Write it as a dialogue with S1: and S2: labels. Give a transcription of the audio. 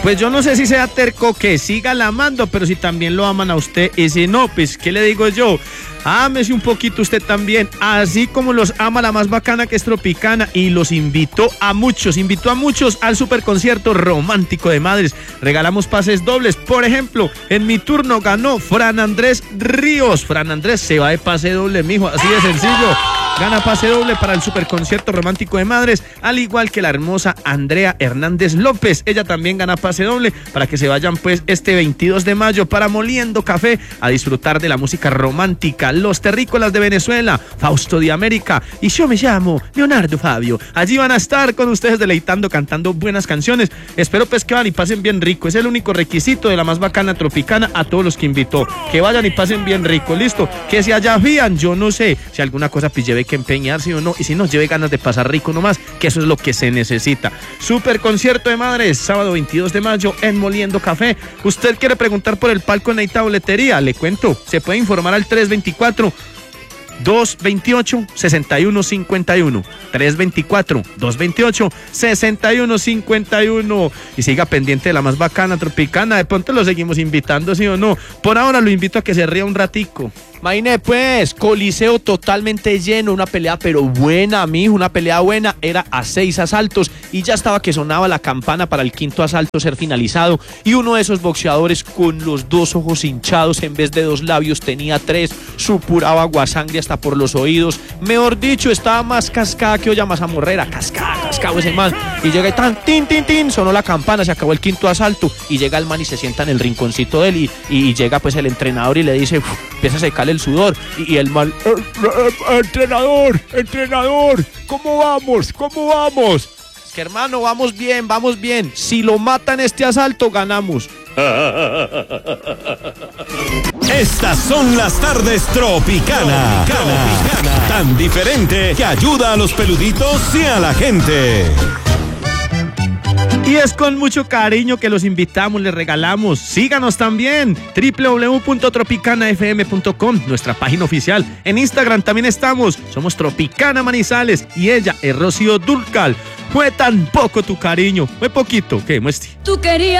S1: Pues yo no sé si sea terco que siga la amando, pero si también lo aman a usted, y si no, pues, ¿qué le digo yo? Ámese un poquito usted también, así como los ama la más bacana que es Tropicana, y los invitó a muchos al superconcierto romántico de Madres. Regalamos pases dobles, por ejemplo, en mi turno ganó Fran Andrés Ríos. Fran Andrés se va de pase doble, mijo, así de sencillo. Gana pase doble para el superconcierto romántico de Madres, al igual que la hermosa Andrea Hernández López. Ella también gana pase doble para que se vayan pues este 22 de mayo para Moliendo Café a disfrutar de la música romántica. Los Terrícolas de Venezuela, Fausto de América y yo me llamo Leonardo Fabio. Allí van a estar con ustedes deleitando, cantando buenas canciones. Espero pues que vayan y pasen bien rico. Es el único requisito de la más bacana Tropicana a todos los que invitó. Que vayan y pasen bien rico, listo. Que se allá fían, yo no sé si alguna cosa pues lleve que empeñarse o no, y si no, lleve ganas de pasar rico nomás, que eso es lo que se necesita. Super concierto de Madres, sábado 22 de mayo en Moliendo Café. ¿Usted quiere preguntar por el palco en Neita Boletería? Le cuento, se puede informar al 324-228-6151. 324-228-6151. Y siga pendiente de la más bacana Tropicana. De pronto lo seguimos invitando, ¿sí o no? Por ahora lo invito a que se ría un ratico.
S2: Imagínate pues, coliseo totalmente lleno, una pelea pero buena, mijo, una pelea buena, era a 6 asaltos y ya estaba que sonaba la campana para el quinto asalto ser finalizado, y uno de esos boxeadores con los 2 ojos hinchados en vez de 2 labios tenía 3, supuraba aguasangre hasta por los oídos, mejor dicho, estaba más cascada que olla mazamorrera, cascado ese man, y llega y tan, tin, tin, tin, sonó la campana, se acabó el quinto asalto, y llega el man y se sienta en el rinconcito de él, y llega pues el entrenador y le dice, empieza a secarle el sudor, y el man, entrenador, ¿cómo vamos? Es que hermano, vamos bien, si lo matan este asalto, ganamos.
S3: Estas son las tardes Tropicana. Tan diferente que ayuda a los peluditos y a la gente.
S1: Y es con mucho cariño que los invitamos, les regalamos. Síganos también, www.tropicanafm.com, nuestra página oficial. En Instagram también estamos, somos Tropicana Manizales y ella es Rocío Dúrcal. Fue tan poco tu cariño, fue poquito, ¿qué muestre?
S4: Tú querías